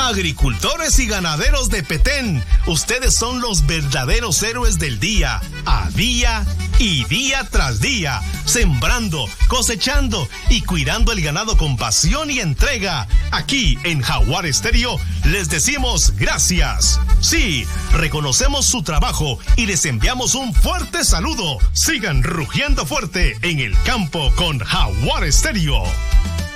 Agricultores y ganaderos de Petén, ustedes son los verdaderos héroes del día, a día y día tras día, sembrando, cosechando y cuidando el ganado con pasión y entrega. Aquí en Jaguar Estéreo les decimos gracias. Sí, reconocemos su trabajo y les enviamos un fuerte saludo. Sigan rugiendo fuerte en el campo con Jaguar Estéreo.